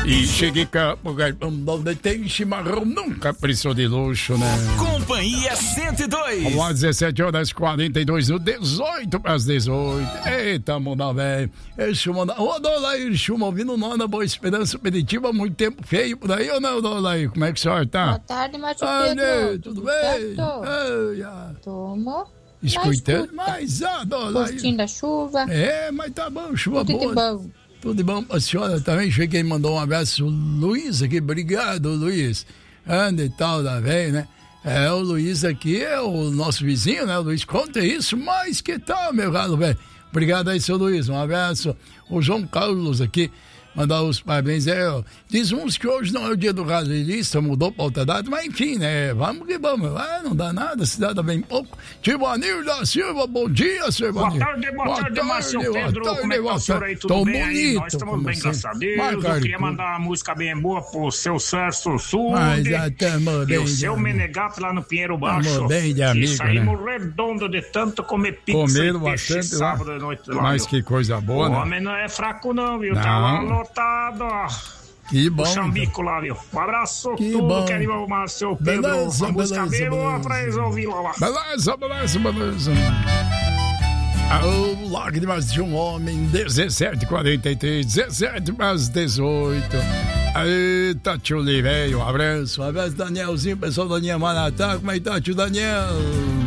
E cheguei cá, porque tem chimarrão, nunca precisou de luxo, né? Companhia 102. Vamos lá, 17 horas 42, no 18 para as 18. Eita, mundo velho. Ô, Dolair, Chuma, ouvindo nós na Boa Esperança Operativa, muito tempo feio por aí ou não, Dolair? Como é que o senhor tá? Boa tarde, Márcio Pedro. Tudo bem? Tomo. Escutando, mas Dolair. Curtindo a chuva. Mas tá bom, chuva Tudo boa. de bom. Tudo de bom pra senhora também. Cheguei e mandou um abraço, o Luiz aqui. Obrigado, Luiz. Anda e tal, da velha, né? O Luiz aqui é o nosso vizinho, né? O Luiz, conta isso, mas que tal, meu galo, velho? Obrigado aí, seu Luiz. Um abraço. O João Carlos aqui, mandar os parabéns. Diz uns que hoje não é o dia do radialista, mudou pra outra data, mas enfim, né? Vamos que vamos. Não dá nada, a cidade bem pouco. Tivanil da Silva, bom dia, seu Ivanil. Boa tarde, Márcio Pedro. Como é que tá o senhor aí? Tudo bem bonito, aí? Nós estamos bem, graças a Deus. Eu queria mandar uma música bem boa pro seu Sérgio Sul. E o seu Menegato lá no Pinheiro Baixo. Bem de amigo, saímos redondo de tanto comer pizza. Comeram e peixe bastante sábado lá. à noite lá. Mas que coisa boa, o né? homem não é fraco não, viu? Não. Tá lá lotado, ó. Que bom. O Chambico lá, viu? Um abraço, que tudo bom. quero ir Márcio Pedro. Beleza, a música beleza, bem boa beleza. pra eles ouvir lá. Beleza. O Lágrimas de um Homem, 17h43, 17 para as 18. Eita, tio Liveio, um abraço, Danielzinho, pessoal da Daniel Manatá. Como é que tá, tio Daniel?